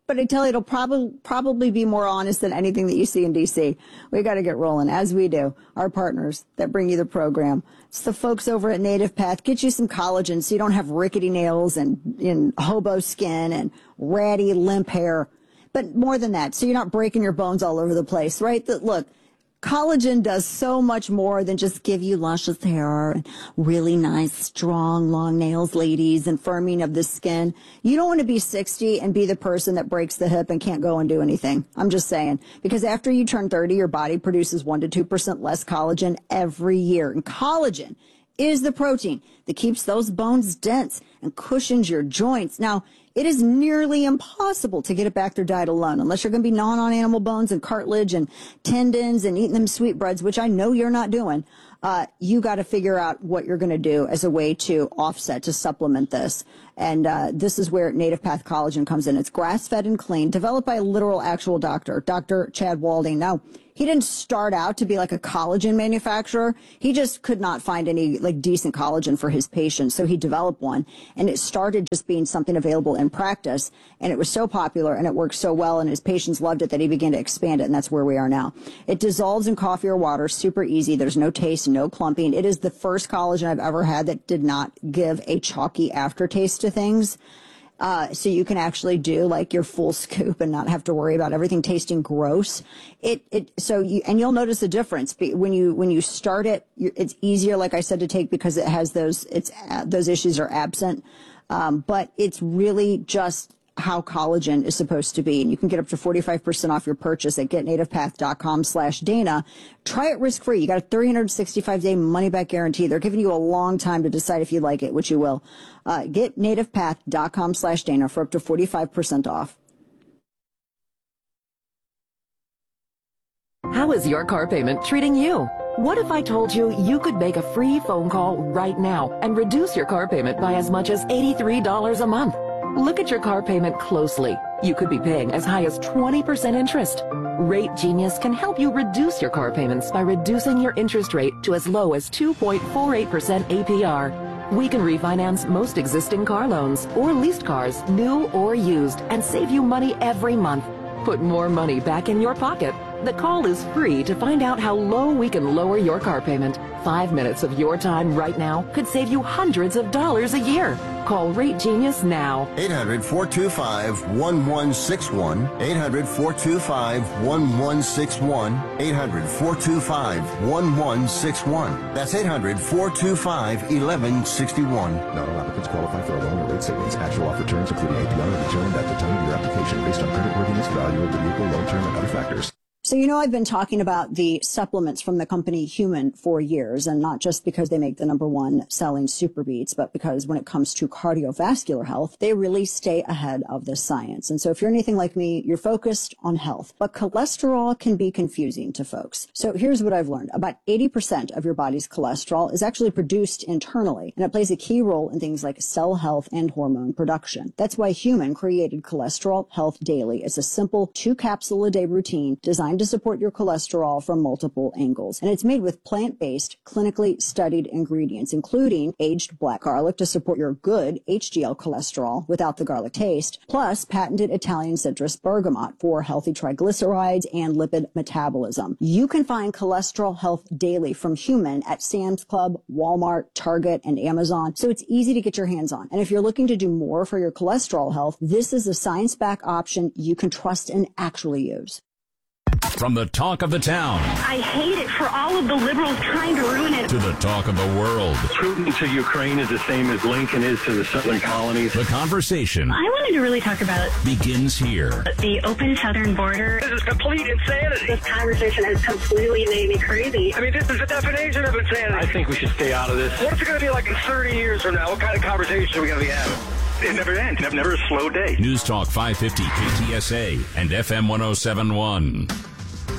But I tell you, it'll probably probably be more honest than anything that you see in D C. We got to get rolling, as we do. Our partners that bring you the program. It's the folks over at Native Path. Get you some collagen so you don't have rickety nails and, and hobo skin and ratty, limp hair. But more than that, so you're not breaking your bones all over the place, right? That look, collagen does so much more than just give you luscious hair and really nice, strong, long nails, ladies, and firming of the skin. You don't want to be sixty and be the person that breaks the hip and can't go and do anything. I'm just saying. Because after you turn thirty, your body produces one to two percent less collagen every year. And collagen is the protein that keeps those bones dense and cushions your joints. Now, it is nearly impossible to get it back through diet alone, unless you're going to be gnawing on animal bones and cartilage and tendons and eating them sweetbreads, which I know you're not doing. Uh, you got to figure out what you're going to do as a way to offset, to supplement this. And uh, this is where Native Path Collagen comes in. It's grass-fed and clean, developed by a literal actual doctor, Doctor Chad Walding. Now, he didn't start out to be like a collagen manufacturer. He just could not find any like decent collagen for his patients. So he developed one, and it started just being something available in practice. And it was so popular and it worked so well, and his patients loved it that he began to expand it. And that's where we are now. It dissolves in coffee or water, super easy. There's no taste, no clumping. It is the first collagen I've ever had that did not give a chalky aftertaste to things. Uh, so you can actually do like your full scoop and not have to worry about everything tasting gross. It, it, so you, and you'll notice a difference when you, when you start it, it's easier, like I said, to take because it has those, it's, uh, those issues are absent. Um, but it's really just how collagen is supposed to be. And you can get up to forty-five percent off your purchase at getnativepath.com slash Dana. Try it risk-free. You got a three hundred sixty-five day money-back guarantee. They're giving you a long time to decide if you like it, which you will. Uh, getnativepath.com slash Dana for up to forty-five percent off. How is your car payment treating you? What if I told you you could make a free phone call right now and reduce your car payment by as much as eighty-three dollars a month? Look at your car payment closely. You could be paying as high as twenty percent interest. Rate Genius can help you reduce your car payments by reducing your interest rate to as low as two point four eight percent A P R. We can refinance most existing car loans or leased cars, new or used, and save you money every month. Put more money back in your pocket. The call is free to find out how low we can lower your car payment. Five minutes of your time right now could save you hundreds of dollars a year. Call Rate Genius now. eight hundred, four two five, one one six one. eight hundred, four two five, one one six one. eight hundred, four two five, one one six one. That's eight hundred, four two five, one one six one. Not all applicants qualify for a loan or rate savings. Actual offer terms, including A P R, are determined at the time of your application based on creditworthiness, value of the vehicle, loan term, and other factors. So, you know, I've been talking about the supplements from the company Human for years, and not just because they make the number one selling Super Beats, but because when it comes to cardiovascular health, they really stay ahead of the science. And so if you're anything like me, you're focused on health, but cholesterol can be confusing to folks. So here's what I've learned. About eighty percent of your body's cholesterol is actually produced internally, and it plays a key role in things like cell health and hormone production. That's why Human created Cholesterol Health Daily. It's a simple two capsule a day routine designed to support your cholesterol from multiple angles. And it's made with plant-based, clinically studied ingredients, including aged black garlic to support your good H D L cholesterol without the garlic taste, plus patented Italian citrus bergamot for healthy triglycerides and lipid metabolism. You can find Cholesterol Health Daily from Human at Sam's Club, Walmart, Target, and Amazon, so it's easy to get your hands on. And if you're looking to do more for your cholesterol health, this is a science-backed option you can trust and actually use. From the talk of the town. I hate it for all of the liberals trying to ruin it. To the talk of the world. Putin to Ukraine is the same as Lincoln is to the southern colonies. The conversation. I wanted to really talk about begins here. The open southern border. This is complete insanity. This conversation has completely made me crazy. I mean, this is the definition of insanity. I think we should stay out of this. What's it going to be like in thirty years from now? What kind of conversation are we going to be having? It never ends. Never, never a slow day. News Talk five fifty K T S A and F M one oh seven point one.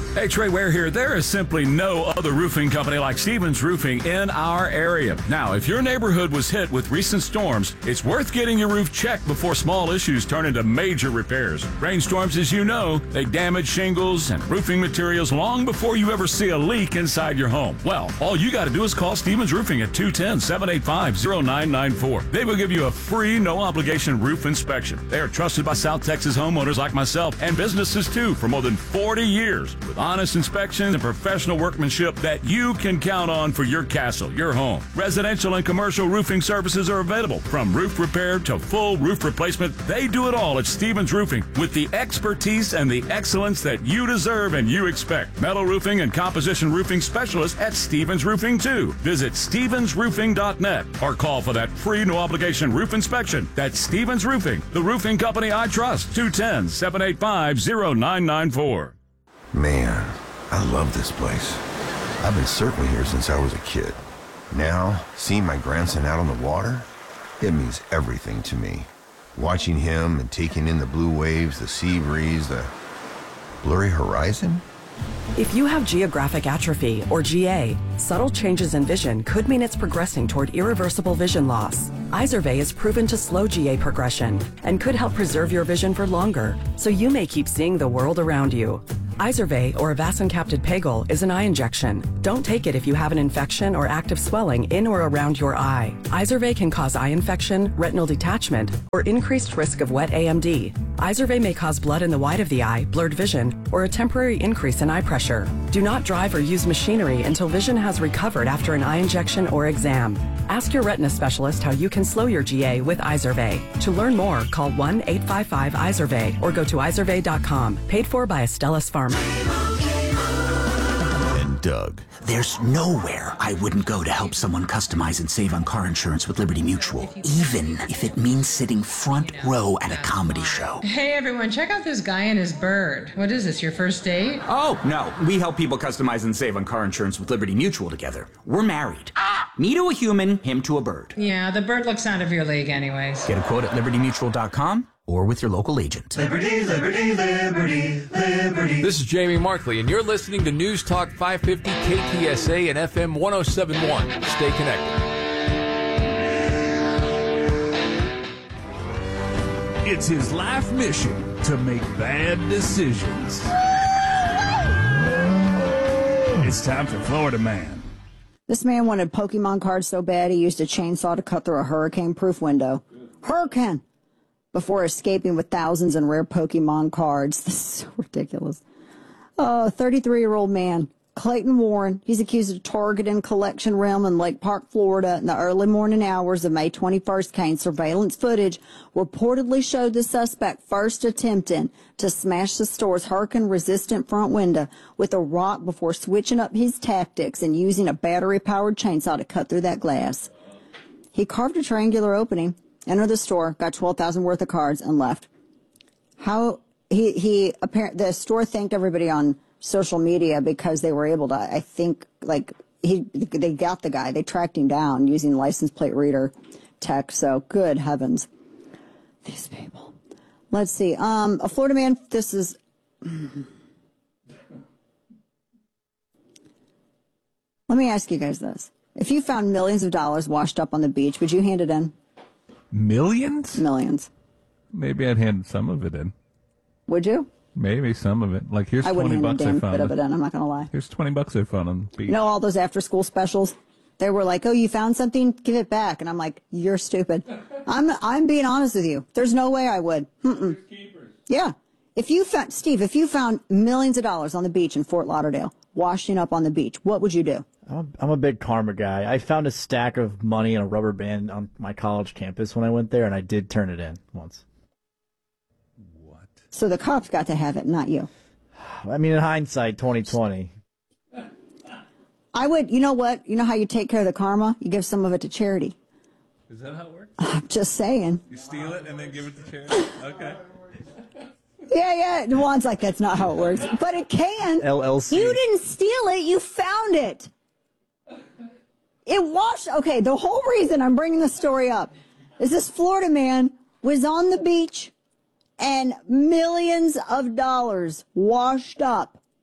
Hey, Trey Ware here. There is simply no other roofing company like Stevens Roofing in our area. Now, if your neighborhood was hit with recent storms, it's worth getting your roof checked before small issues turn into major repairs. Rainstorms, as you know, they damage shingles and roofing materials long before you ever see a leak inside your home. Well, all you got to do is call Stevens Roofing at two one zero, seven eight five, zero nine nine four. They will give you a free, no-obligation roof inspection. They are trusted by South Texas homeowners like myself and businesses, too, for more than forty years with honest inspections and professional workmanship that you can count on for your castle, your home. Residential and commercial roofing services are available, from roof repair to full roof replacement. They do it all at Stevens Roofing with the expertise and the excellence that you deserve and you expect. Metal roofing and composition roofing specialists at Stevens Roofing, too. Visit stevens roofing dot net or call for that free no-obligation roof inspection. That's Stevens Roofing, the roofing company I trust. two one zero, seven eight five, zero nine nine four. Man, I love this place. I've been surfing here since I was a kid. Now, seeing my grandson out on the water, it means everything to me. Watching him and taking in the blue waves, the sea breeze, the blurry horizon. If you have geographic atrophy, or G A, subtle changes in vision could mean it's progressing toward irreversible vision loss. Izervay is proven to slow G A progression and could help preserve your vision for longer, so you may keep seeing the world around you. Izervay, or avacincaptad pegol, is an eye injection. Don't take it if you have an infection or active swelling in or around your eye. Izervay can cause eye infection, retinal detachment, or increased risk of wet A M D. Izervay may cause blood in the white of the eye, blurred vision, or a temporary increase in eye pressure. Do not drive or use machinery until vision has recovered after an eye injection or exam. Ask your retina specialist how you can slow your G A with Izervay. To learn more, call one eight five five Izervay or go to izervay dot com. Paid for by Astellas Pharma. And Doug. There's nowhere I wouldn't go to help someone customize and save on car insurance with Liberty Mutual, even if it means sitting front row at a comedy show. Hey everyone, check out this guy and his bird. What is this, your first date? Oh, no. We help people customize and save on car insurance with Liberty Mutual together. We're married. Me to a human, him to a bird. Yeah, the bird looks out of your league anyways. Get a quote at liberty mutual dot com or with your local agent. Liberty, liberty, liberty, liberty. This is Jamie Markley, and you're listening to News Talk five fifty K T S A and F M one oh seven point one. Stay connected. It's his life mission to make bad decisions. It's time for Florida Man. This man wanted Pokemon cards so bad he used a chainsaw to cut through a hurricane-proof window. Hurricane! Before escaping with thousands in rare Pokemon cards. This is so ridiculous. Oh, thirty-three-year-old man, Clayton Warren. He's accused of targeting collection realm in Lake Park, Florida. In the early morning hours of May twenty-first came surveillance footage reportedly showed the suspect first attempting to smash the store's hurricane-resistant front window with a rock before switching up his tactics and using a battery-powered chainsaw to cut through that glass. He carved a triangular opening, entered the store, got twelve thousand dollars worth of cards, and left. How he he apparent the store thanked everybody on social media because they were able to, I think, like he they got the guy, they tracked him down using license plate reader tech. So good heavens, these people. Let's see. Um, a Florida man. This is. Let me ask you guys this: if you found millions of dollars washed up on the beach, would you hand it in? Millions? Millions. Maybe I'd hand some of it in. Would you? Maybe some of it. Like, here's I twenty bucks I found. Bit of it in, I'm not going to lie. Here's twenty bucks I found on the beach. You know all those after-school specials? They were like, "Oh, you found something? Give it back." And I'm like, "You're stupid." I'm I'm being honest with you. There's no way I would. Mm-mm. Yeah. If you found Steve, if you found millions of dollars on the beach in Fort Lauderdale, washing up on the beach, what would you do? I'm a, I'm a big karma guy. I found a stack of money in a rubber band on my college campus when I went there, and I did turn it in once. So the cops got to have it, not you. I mean, in hindsight, twenty twenty. I would, you know what? You know how you take care of the karma? You give some of it to charity. Is that how it works? I'm just saying. You steal it and then give it to charity? Okay. Yeah, yeah. Juan's like, that's not how it works. But it can. L L C. You didn't steal it. You found it. It washed. Okay, the whole reason I'm bringing this story up is this Florida man was on the beach and millions of dollars washed up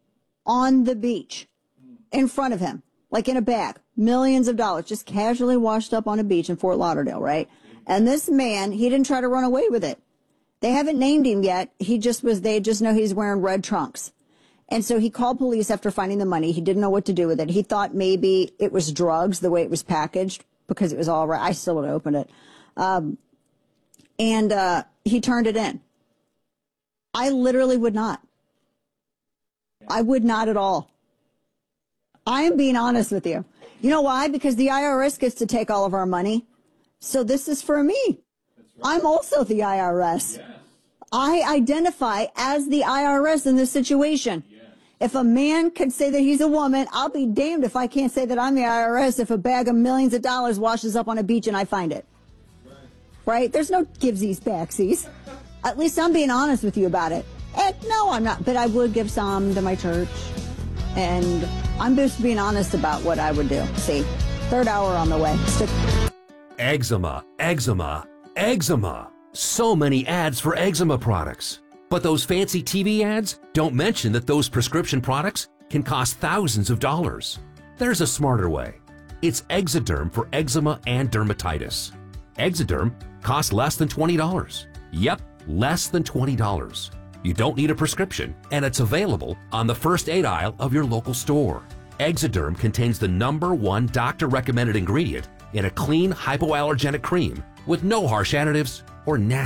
on the beach in front of him, like in a bag, millions of dollars, just casually washed up on a beach in Fort Lauderdale, right? And this man, he didn't try to run away with it. They haven't named him yet. He just was, they just know he's wearing red trunks. And so he called police after finding the money. He didn't know what to do with it. He thought maybe it was drugs, the way it was packaged, because it was all right. I still would have opened it. Um, and uh, he turned it in. I literally would not. I would not at all. I am being honest with you. You know why? Because the I R S gets to take all of our money. So this is for me. I'm also the I R S. Yes. I identify as the I R S in this situation. Yes. If a man could say that he's a woman, I'll be damned if I can't say that I'm the I R S if a bag of millions of dollars washes up on a beach and I find it. Right? Right? There's no givesies, backsies. At least I'm being honest with you about it. And no, I'm not. But I would give some to my church. And I'm just being honest about what I would do. See, third hour on the way. Stick. Eczema, eczema, eczema. So many ads for eczema products. But those fancy T V ads don't mention that those prescription products can cost thousands of dollars. There's a smarter way. It's Exoderm for eczema and dermatitis. Exoderm costs less than twenty dollars. Yep, less than twenty dollars. You don't need a prescription, and it's available on the first aid aisle of your local store. Exoderm contains the number one doctor-recommended ingredient in a clean hypoallergenic cream with no harsh additives or nasty